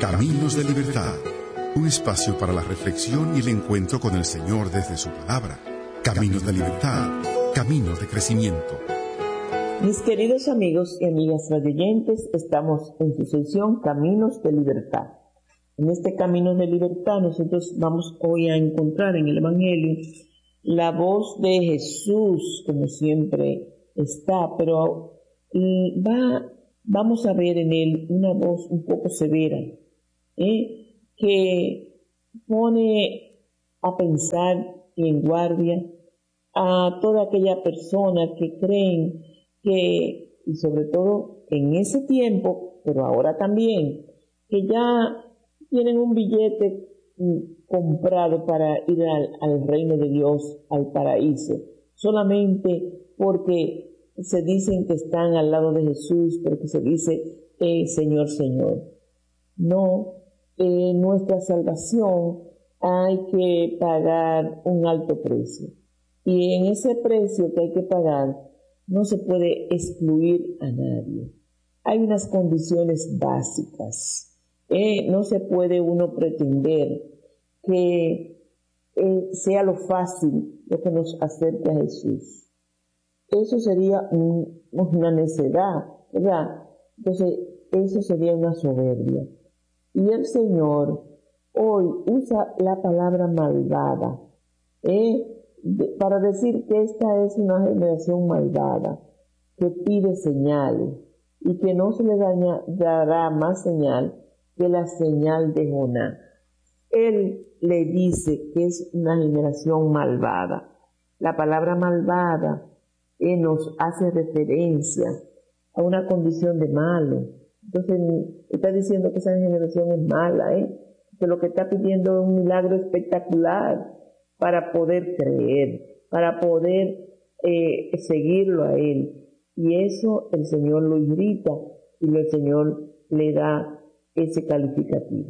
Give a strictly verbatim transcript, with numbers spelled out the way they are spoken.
Caminos de Libertad, un espacio para la reflexión y el encuentro con el Señor desde su palabra. Caminos de Libertad, caminos de crecimiento. Mis queridos amigos y amigas radioyentes, estamos en su sección Caminos de Libertad. En este Camino de Libertad nosotros vamos hoy a encontrar en el Evangelio la voz de Jesús, como siempre está, pero va, vamos a ver en él una voz un poco severa, ¿eh? que pone a pensar y en guardia a toda aquella persona que creen que, y sobre todo en ese tiempo, pero ahora también, que ya tienen un billete comprado para ir al, al reino de Dios, al paraíso, solamente porque se dicen que están al lado de Jesús, porque se dice, eh, Señor, Señor. No, eh, nuestra salvación hay que pagar un alto precio. Y en ese precio que hay que pagar, no se puede excluir a nadie. Hay unas condiciones básicas. Eh, no se puede uno pretender que eh, sea lo fácil lo que nos acerque a Jesús. Eso sería un, una necedad, ¿verdad? Entonces, eso sería una soberbia. Y el Señor hoy usa la palabra malvada, ¿eh? de, para decir que esta es una generación malvada, que pide señales, y que no se le daña, dará más señal que la señal de Jonás. Él le dice que es una generación malvada. La palabra malvada eh, nos hace referencia a una condición de malo. Entonces está diciendo que esa generación es mala, ¿eh? que lo que está pidiendo es un milagro espectacular para poder creer, para poder eh, seguirlo a Él. Y eso el Señor lo irrita y el Señor le da ese calificativo.